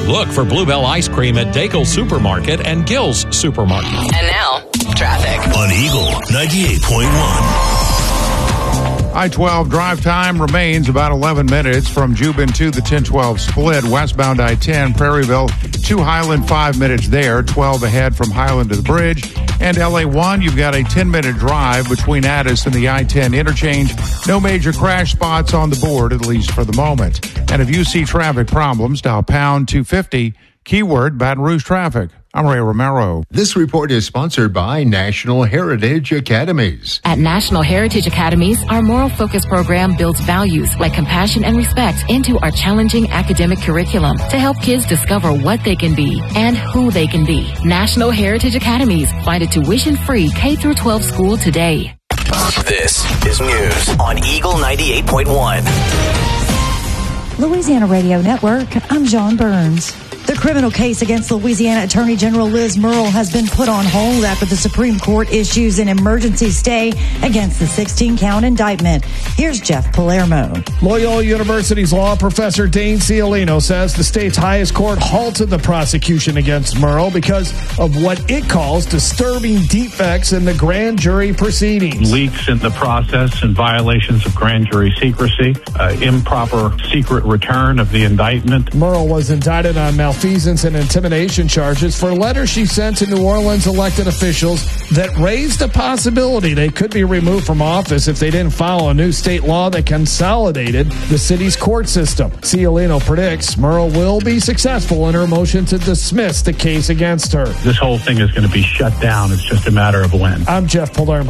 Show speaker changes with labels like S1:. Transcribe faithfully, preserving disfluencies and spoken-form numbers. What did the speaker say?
S1: Look for Bluebell Ice Cream at Daigle Supermarket and Gill's Supermarket.
S2: And now, traffic.
S3: On Eagle ninety-eight point one.
S4: I twelve drive time remains about eleven minutes from Jubin to the ten twelve split. Westbound I ten, Prairieville to Highland, five minutes there. twelve ahead from Highland to the bridge. And L A one, you've got a ten-minute drive between Addis and the I ten interchange. No major crash spots on the board, at least for the moment. And if you see traffic problems, dial pound two fifty, keyword Baton Rouge traffic. I'm Ray Romero.
S5: This report is sponsored by National Heritage Academies.
S6: At National Heritage Academies, our moral focus program builds values like compassion and respect into our challenging academic curriculum to help kids discover what they can be and who they can be. National Heritage Academies. Find a tuition-free K through twelve school today.
S3: This is news on Eagle ninety-eight point one.
S7: Louisiana Radio Network, I'm John Burns. The criminal case against Louisiana Attorney General Liz Murrill has been put on hold after the Supreme Court issues an emergency stay against the sixteen-count indictment. Here's Jeff Palermo.
S8: Loyola University's law professor Dane Ciolino says the state's highest court halted the prosecution against Murrill because of what it calls disturbing defects in the grand jury proceedings.
S9: Leaks in the process and violations of grand jury secrecy, uh, improper secret return of the indictment.
S8: Murrill was indicted on malfeasance malfeasance and intimidation charges for letters she sent to New Orleans elected officials that raised the possibility they could be removed from office if they didn't follow a new state law that consolidated the city's court system. Ciolino predicts Murrill will be successful in her motion to dismiss the case against her.
S9: This whole thing is going to be shut down. It's just a matter of when.
S8: I'm Jeff Palermo.